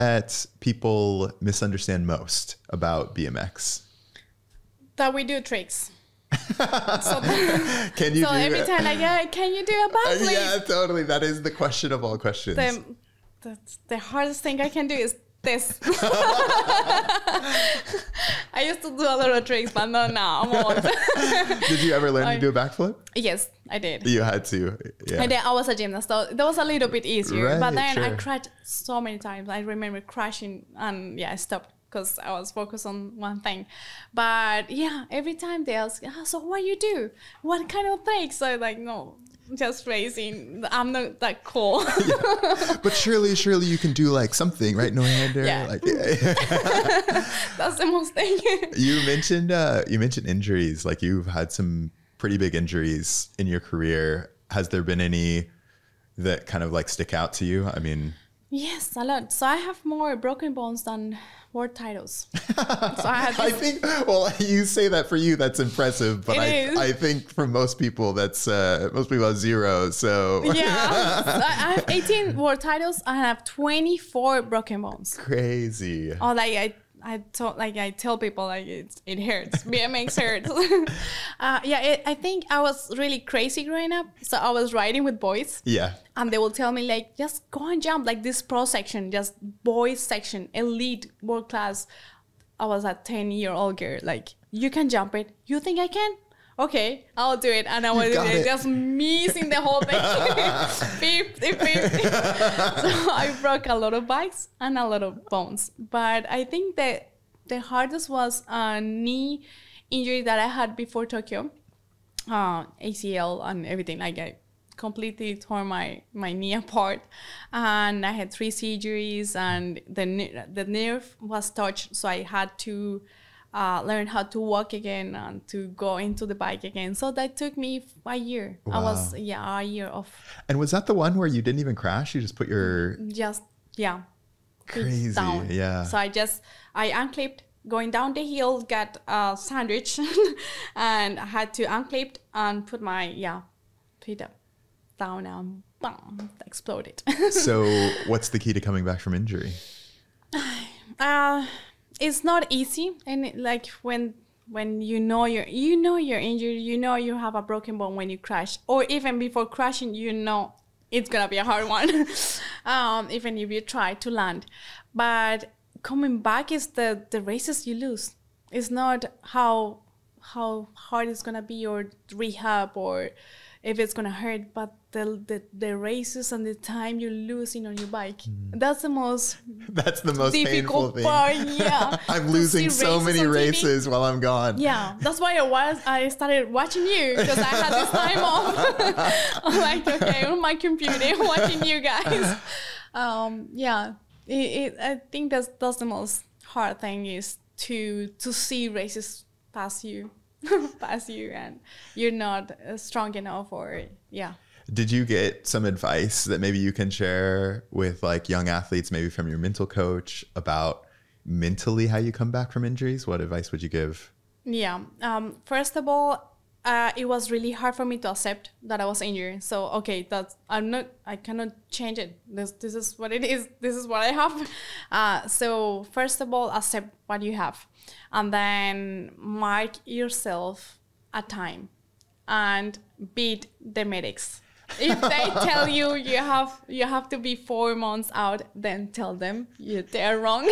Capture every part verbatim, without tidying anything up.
that people misunderstand most about B M X? That we do tricks. so can you so do every time like, yeah, can you do a backflip? Uh, yeah, totally. That is the question of all questions. The, the, the hardest thing I can do is this. I used to do a lot of tricks, but not now. I'm old. Did you ever learn I, to do a backflip? Yes, I did. You had to. Yeah. I did. I was a gymnast, so that was a little bit easier. Right, but then sure. I crashed so many times. I remember crashing, and yeah, I stopped because I was focused on one thing. But yeah, every time they ask, oh, so what you do? What kind of tricks? So I'm like, no, just racing. I'm not that cool. Yeah. But surely, surely you can do like something, right? No-hander. Yeah. Like, yeah. That's the most thing. You mentioned, uh, you mentioned injuries. Like you've had some pretty big injuries in your career. Has there been any that kind of like stick out to you? I mean... Yes, a lot. So I have more broken bones than world titles. So I, have I think, well, you say that for you, that's impressive, but it I, is. I think for most people, that's, uh, most people have zero, so. Yeah, so I have eighteen world titles. I have twenty-four broken bones. Crazy. Oh, like I, I told, like I tell people, like it, it hurts. B M X hurts. uh, yeah, it, I think I was really crazy growing up. So I was riding with boys. Yeah. And they will tell me like, just go and jump, like this pro section, just boys section, elite, world class. I was a ten year old girl. Like, you can jump it. You think I can? Okay, I'll do it. And I was just missing the whole thing. fifty fifty. So I broke a lot of bikes and a lot of bones. But I think that the hardest was a knee injury that I had before Tokyo. Uh, A C L and everything. Like I completely tore my, my knee apart. And I had three surgeries and the, the nerve was touched. So I had to... Uh, learn how to walk again and to go into the bike again. So that took me a year. Wow. I was, yeah, a year of... And was that the one where you didn't even crash? You just put your... Just, yeah. Crazy, down. Yeah. So I just, I unclipped, going down the hill, got a sandwich, and I had to unclip and put my, yeah, feet up, down, and bam, exploded. So what's the key to coming back from injury? Uh... It's not easy, and it, like when when you know you're you know you're injured, you know you have a broken bone when you crash, or even before crashing, you know it's gonna be a hard one, um, even if you try to land. But coming back is the the races you lose. It's not how how hard it's gonna be or rehab or if it's gonna hurt, but the, the the races and the time you're losing on your bike. Mm. That's the most That's the most difficult painful thing. part, yeah. I'm losing so many races while I'm gone. Yeah, that's why I was I started watching you because I had this time off. I'm like, okay, on my computer watching you guys. Um, yeah, it, it, I think that's that's the most hard thing is to to see races pass you. pass you and you're not uh, strong enough or yeah. Did you get some advice that maybe you can share with like young athletes, maybe from your mental coach about mentally how you come back from injuries? What advice would you give? Yeah. Um, first of all, uh, it was really hard for me to accept that I was injured. So, okay, that's, I'm not, I cannot change it. This, this is what it is. This is what I have. Uh, so first of all, accept what you have. And then mark yourself a time and beat the medics. If they tell you you have you have to be four months out, then tell them you, they're wrong.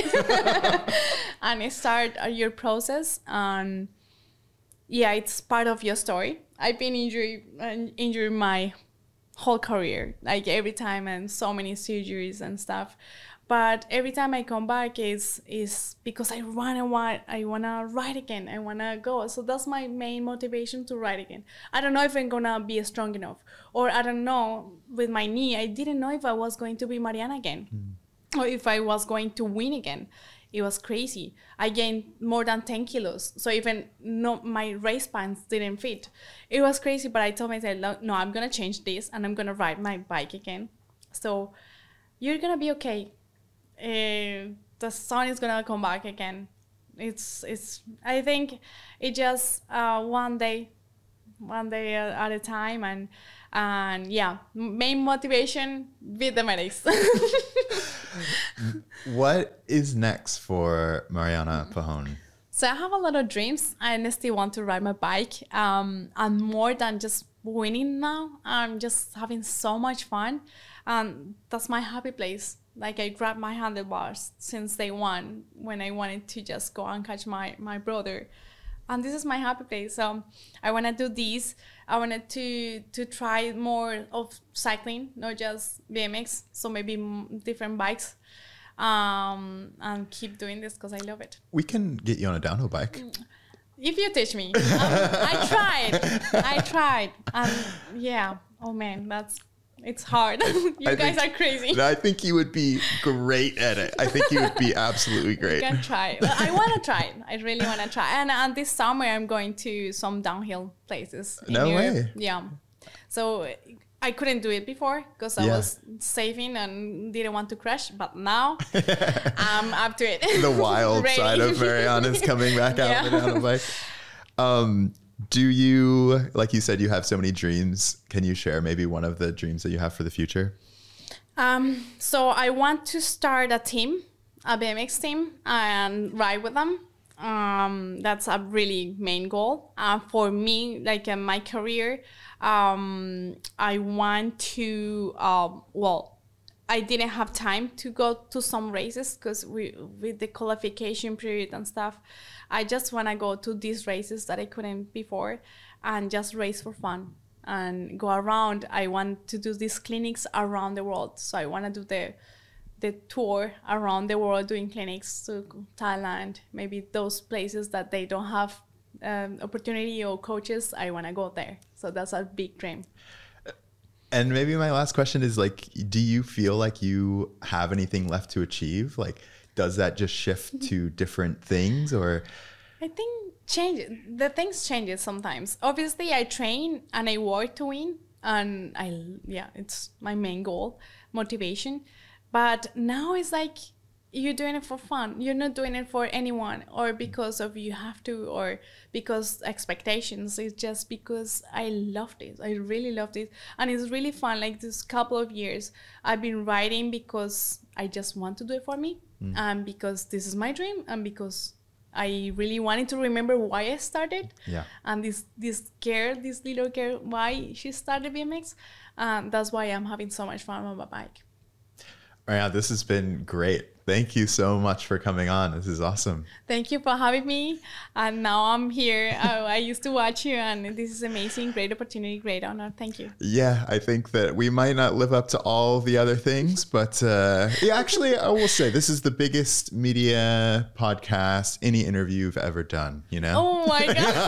And start your process. And yeah, it's part of your story. I've been injured, injured my whole career, like every time, and so many surgeries and stuff. But every time I come back is is because I wanna want I wanna ride again. I wanna go. So that's my main motivation to ride again. I don't know if I'm gonna be strong enough, or I don't know with my knee. I didn't know if I was going to be Mariana again, mm. or if I was going to win again. It was crazy. I gained more than ten kilos. So even no, my race pants didn't fit. It was crazy. But I told myself, no, I'm gonna change this and I'm gonna ride my bike again. So you're gonna be okay. Uh, the sun is gonna come back again. It's it's. I think it just uh, one day, one day at a time, and and yeah, main motivation with the medics. What is next for Mariana Pajón? So I have a lot of dreams. I still want to ride my bike. Um, and more than just winning now, I'm just having so much fun. And that's my happy place. Like, I grabbed my handlebars since day one when I wanted to just go and catch my, my brother. And this is my happy place. So I want to do this. I wanted to to try more of cycling, not just B M X. So maybe m- different bikes. Um, and keep doing this because I love it. We can get you on a downhill bike. If you teach me. um, I tried. I tried. And yeah, oh man, that's, it's hard. you I guys think, are crazy. I think you would be great at it. I think you would be absolutely great. You can try. Well, I want to try. I really want to try. And, and this summer, I'm going to some downhill places. in No Europe. way. Yeah. So I couldn't do it before because I Yeah. was saving and didn't want to crash. But now I'm up to it. The wild Ready. side of Mariana's coming back out Yeah. on a bike. Um, do you, like you said, you have so many dreams. Can you share maybe one of the dreams that you have for the future? Um, so I want to start a team, a B M X team, and ride with them. Um, that's a really main goal. Uh, for me, like in my career, um, I want to, um, well, I didn't have time to go to some races because we with the qualification period and stuff. I just want to go to these races that I couldn't before and just race for fun and go around. I want to do these clinics around the world. So I want to do the the tour around the world doing clinics to Thailand, maybe those places that they don't have um, opportunity or coaches. I want to go there. So that's a big dream. And maybe my last question is like, do you feel like you have anything left to achieve? Like, does that just shift to different things or? I think change the things changes sometimes. Obviously, I train and I work to win, and I yeah, it's my main goal, motivation. But now it's like you're doing it for fun. You're not doing it for anyone or because of you have to or because expectations. It's just because I love this. I really love this, and it's really fun. Like this couple of years, I've been riding because I just want to do it for me, mm. and because this is my dream, and because I really wanted to remember why I started. Yeah. And this this girl, this little girl, why she started B M X. Um, that's why I'm having so much fun on my bike. All right, this has been great. Thank you so much for coming on. This is awesome. Thank you for having me. And now I'm here. I, I used to watch you, and this is amazing. Great opportunity, great honor. Thank you. Yeah, I think that we might not live up to all the other things, but uh, yeah, actually, I will say this is the biggest media podcast, any interview you've ever done, you know? Oh my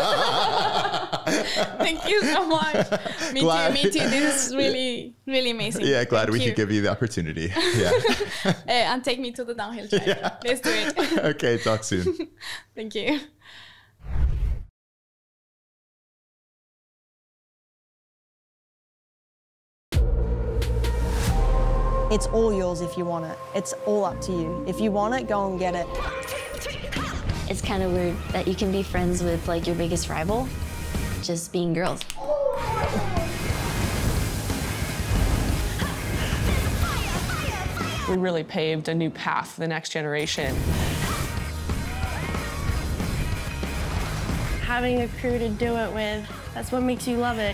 God. Thank you so much. Me glad. too, me too. This is really, really amazing. Yeah, glad Thank we you. could give you the opportunity. Yeah. uh, and take me to the downhill track. Yeah. Let's do it. Okay, talk soon. Thank you. It's all yours if you want it. It's all up to you. If you want it, go and get it. It's kind of weird that you can be friends with like your biggest rival, just being girls. We really paved a new path for the next generation. Having a crew to do it with, that's what makes you love it.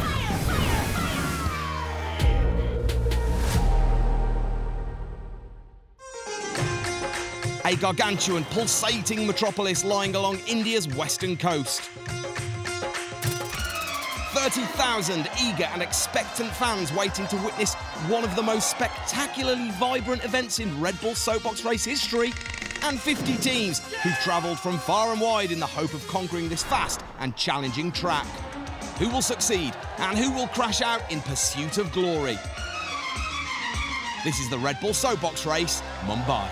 A gargantuan, pulsating metropolis lying along India's western coast. thirty thousand eager and expectant fans waiting to witness one of the most spectacularly vibrant events in Red Bull Soapbox race history. And fifty teams who've travelled from far and wide in the hope of conquering this fast and challenging track. Who will succeed and who will crash out in pursuit of glory? This is the Red Bull Soapbox race, Mumbai.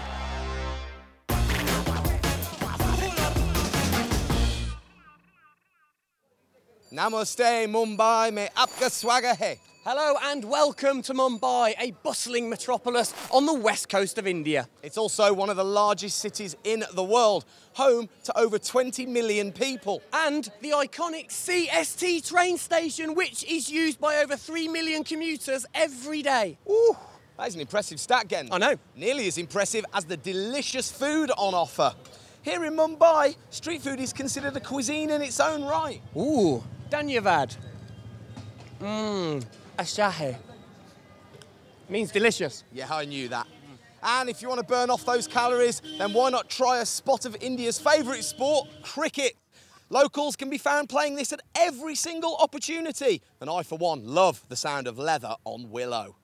Namaste, Mumbai, mein aapka swagat hai. Hello and welcome to Mumbai, a bustling metropolis on the west coast of India. It's also one of the largest cities in the world, home to over twenty million people. And the iconic C S T train station, which is used by over three million commuters every day. Ooh, That is an impressive stat, Gen. I know. Nearly as impressive as the delicious food on offer. Here in Mumbai, street food is considered a cuisine in its own right. Ooh, Dhanyavad. Mmm, ashahe. Means delicious. Yeah, I knew that. And if you want to burn off those calories, then why not try a spot of India's favourite sport, cricket? Locals can be found playing this at every single opportunity. And I, for one, love the sound of leather on willow.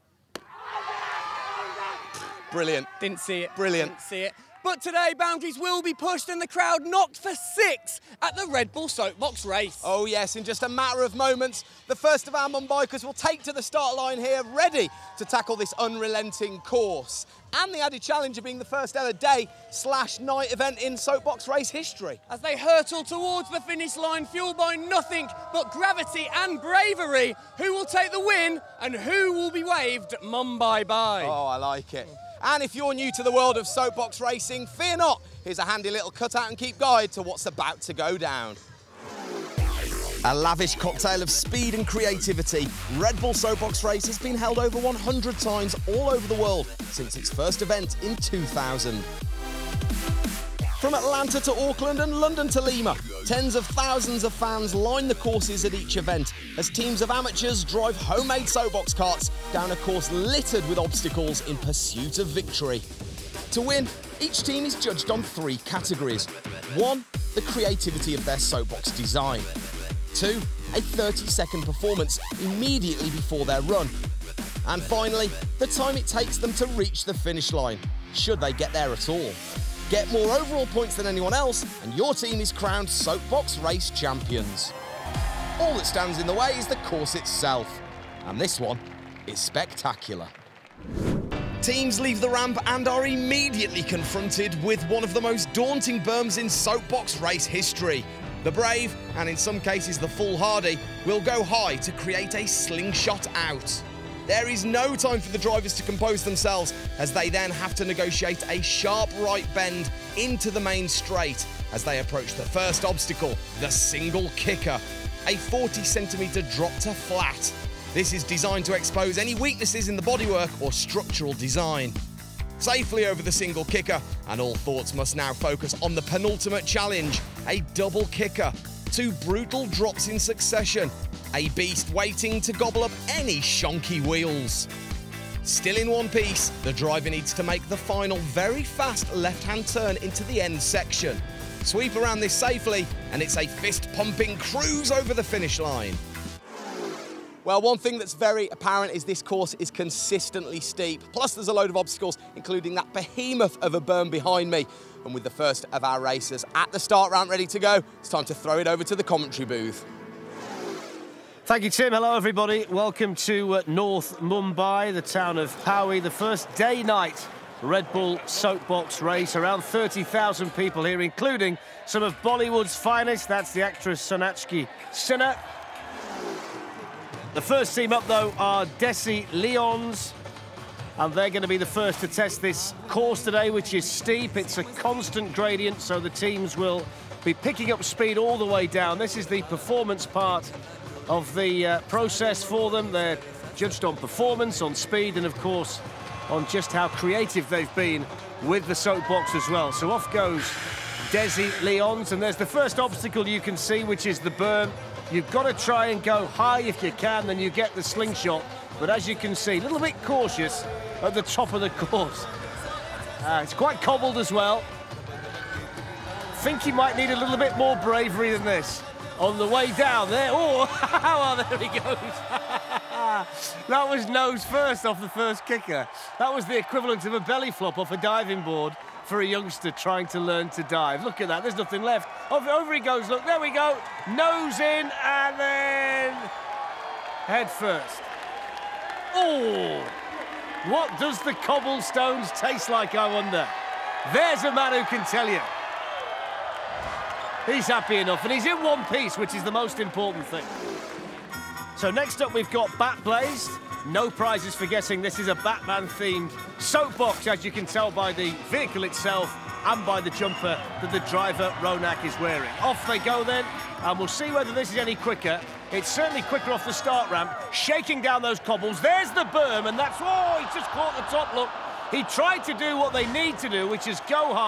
Brilliant. Didn't see it. Brilliant. Didn't see it. But today, boundaries will be pushed and the crowd knocked for six at the Red Bull Soapbox race. Oh yes, in just a matter of moments, the first of our Mumbaikers will take to the start line here, ready to tackle this unrelenting course. And the added challenge of being the first ever day slash night event in Soapbox race history. As they hurtle towards the finish line, fueled by nothing but gravity and bravery, who will take the win and who will be waved Mumbai by? Oh, I like it. And if you're new to the world of soapbox racing, fear not. Here's a handy little cutout and keep guide to what's about to go down. A lavish cocktail of speed and creativity, Red Bull Soapbox Race has been held over one hundred times all over the world since its first event in two thousand. From Atlanta to Auckland and London to Lima, tens of thousands of fans line the courses at each event as teams of amateurs drive homemade soapbox carts down a course littered with obstacles in pursuit of victory. To win, each team is judged on three categories. One, the creativity of their soapbox design. Two, a thirty second performance immediately before their run. And finally, the time it takes them to reach the finish line, should they get there at all. Get more overall points than anyone else, and your team is crowned Soapbox Race champions. All that stands in the way is the course itself, and this one is spectacular. Teams leave the ramp and are immediately confronted with one of the most daunting berms in Soapbox Race history. The brave, and in some cases the foolhardy, will go high to create a slingshot out. There is no time for the drivers to compose themselves as they then have to negotiate a sharp right bend into the main straight as they approach the first obstacle, the single kicker, a forty centimetre drop to flat. This is designed to expose any weaknesses in the bodywork or structural design. Safely over the single kicker, and all thoughts must now focus on the penultimate challenge, a double kicker. Two brutal drops in succession, a beast waiting to gobble up any shonky wheels. Still in one piece, the driver needs to make the final very fast left-hand turn into the end section. Sweep around this safely, and it's a fist-pumping cruise over the finish line. Well, one thing that's very apparent is this course is consistently steep. Plus, there's a load of obstacles, including that behemoth of a berm behind me. And with the first of our racers at the start ramp ready to go, it's time to throw it over to the commentary booth. Thank you, Tim. Hello, everybody. Welcome to uh, North Mumbai, the town of Pawi. The first day-night Red Bull Soapbox race. Around thirty thousand people here, including some of Bollywood's finest. That's the actress Sonakshi Sinha. The first team up, though, are Desi Leons, and they're going to be the first to test this course today, which is steep. It's a constant gradient, so the teams will be picking up speed all the way down. This is the performance part of the uh, process for them. They're judged on performance, on speed, and, of course, on just how creative they've been with the soapbox as well. So off goes Desi Leons, and there's the first obstacle you can see, which is the berm. You've got to try and go high if you can, then you get the slingshot. But as you can see, a little bit cautious at the top of the course. Uh, it's quite cobbled as well. Think he might need a little bit more bravery than this. On the way down there, oh, oh there he goes. That was nose first off the first kicker. That was the equivalent of a belly flop off a diving board for a youngster trying to learn to dive. Look at that, there's nothing left. Over, over he goes, look, there we go. Nose in, and then head first. Oh, what does the cobblestones taste like, I wonder? There's a man who can tell you. He's happy enough, and he's in one piece, which is the most important thing. So next up, we've got Bat Blazed. No prizes for guessing this is a Batman-themed soapbox, as you can tell by the vehicle itself and by the jumper that the driver, Ronak, is wearing. Off they go then, and we'll see whether this is any quicker It's certainly quicker off the start ramp, shaking down those cobbles. There's the berm, and that's... Oh, he just caught the top, look. He tried to do what they need to do, which is go hard.